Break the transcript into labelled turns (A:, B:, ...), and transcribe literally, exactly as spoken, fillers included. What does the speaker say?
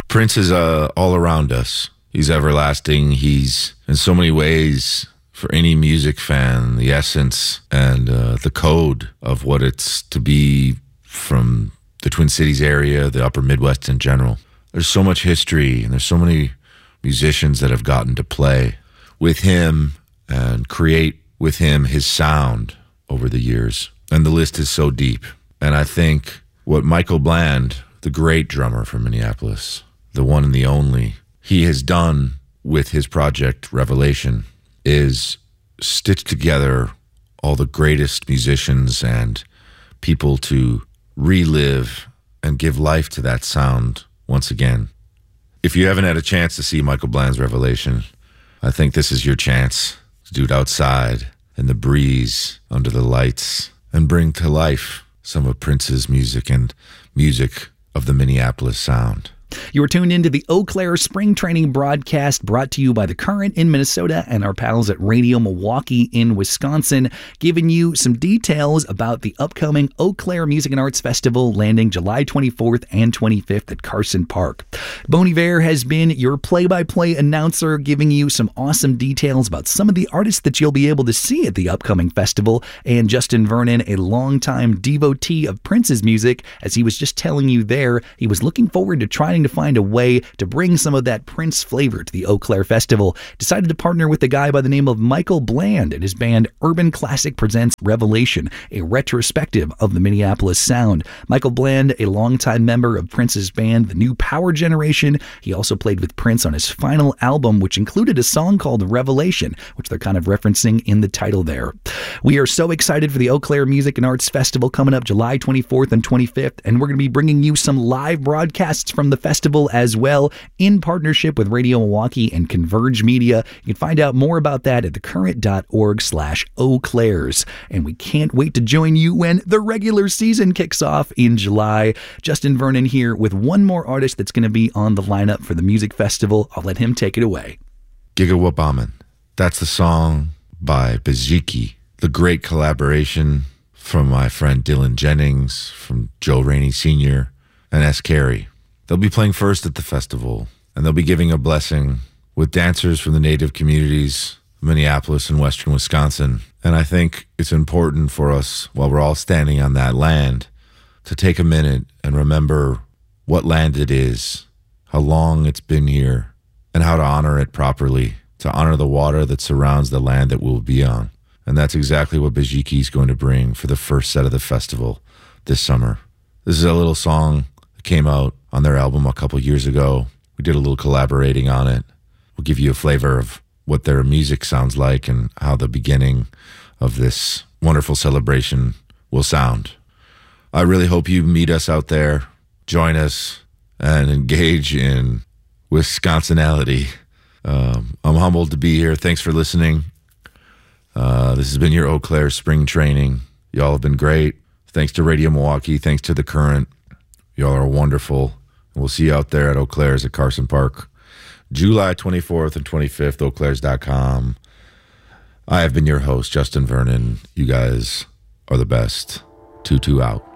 A: Prince is uh, all around us. He's everlasting. He's, in so many ways, for any music fan, the essence and uh, the code of what it's to be from the Twin Cities area, the upper Midwest in general. There's so much history, and there's so many musicians that have gotten to play with him and create with him his sound over the years. And the list is so deep. And I think what Michael Bland, the great drummer from Minneapolis, the one and the only, he has done with his project Revelation is stitch together all the greatest musicians and people to relive and give life to that sound once again. If you haven't had a chance to see Michael Bland's Revelation, I think this is your chance to do it outside in the breeze, under the lights, and bring to life some of Prince's music and music of the Minneapolis sound.
B: You are tuned into the Eau Claire Spring Training broadcast, brought to you by The Current in Minnesota and our pals at Radio Milwaukee in Wisconsin, giving you some details about the upcoming Eau Claire Music and Arts Festival landing July twenty-fourth and twenty-fifth at Carson Park. Bon Iver has been your play-by-play announcer, giving you some awesome details about some of the artists that you'll be able to see at the upcoming festival, and Justin Vernon, a longtime devotee of Prince's music, as he was just telling you there, he was looking forward to trying to find a way to bring some of that Prince flavor to the Eau Claire Festival, decided to partner with a guy by the name of Michael Bland and his band Urban Classic presents Revelation, a retrospective of the Minneapolis sound. Michael Bland, a longtime member of Prince's band, The New Power Generation. He also played with Prince on his final album, which included a song called Revelation, which they're kind of referencing in the title there. We are so excited for the Eau Claire Music and Arts Festival coming up July twenty-fourth and twenty-fifth, and we're going to be bringing you some live broadcasts from the festival as well, in partnership with Radio Milwaukee and Converge Media. You can find out more about that at thecurrent.org slash Eau Claires. And we can't wait to join you when the regular season kicks off in July. Justin Vernon here with one more artist that's going to be on the lineup for the music festival. I'll let him take it away.
A: Gigawabaman. That's the song by Baziki, the great collaboration from my friend Dylan Jennings, from Joe Rainey Senior, and S. Carey. They'll be playing first at the festival, and they'll be giving a blessing with dancers from the native communities of Minneapolis and western Wisconsin. And I think it's important for us, while we're all standing on that land, to take a minute and remember what land it is, how long it's been here, and how to honor it properly, to honor the water that surrounds the land that we'll be on. And that's exactly what Baziki is going to bring for the first set of the festival this summer. This is a little song that came out on their album a couple years ago. We did a little collaborating on it. We'll give you a flavor of what their music sounds like and how the beginning of this wonderful celebration will sound. I really hope you meet us out there, join us, and engage in Wisconsinality. Um, I'm humbled to be here. Thanks for listening. Uh, this has been your Eau Claire Spring Training. Y'all have been great. Thanks to Radio Milwaukee. Thanks to The Current. Y'all are wonderful. We'll see you out there at Eau Claire's at Carson Park, July twenty-fourth and twenty-fifth, eau claires dot com. I have been your host, Justin Vernon. You guys are the best. Tutu out.